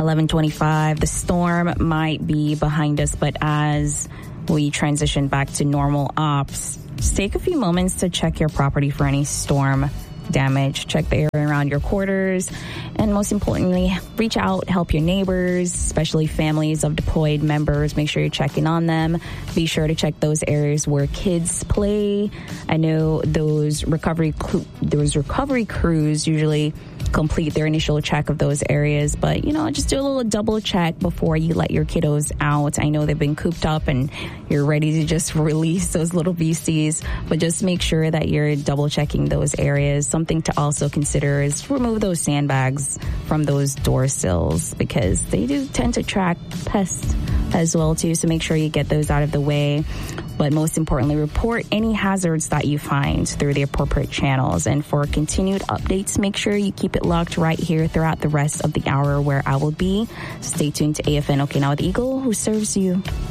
11:25. The storm might be behind us, but as we transition back to normal ops, just take a few moments to check your property for any storm damage. Check the area around your quarters, and most importantly, reach out, help your neighbors, especially families of deployed members. Make sure you're checking on them. Be sure to check those areas where kids play. I know those recovery crews usually complete their initial check of those areas, but just do a little double check before you let your kiddos out. I know they've been cooped up and you're ready to just release those little beasties, but just make sure that you're double checking those areas. Something to also consider is remove those sandbags from those door sills, because they do tend to attract pests as well too, so make sure you get those out of the way. But most importantly, report any hazards that you find through the appropriate channels. And for continued updates, make sure you keep it locked right here throughout the rest of the hour where I will be. Stay tuned to AFN Okinawa the Eagle, who serves you.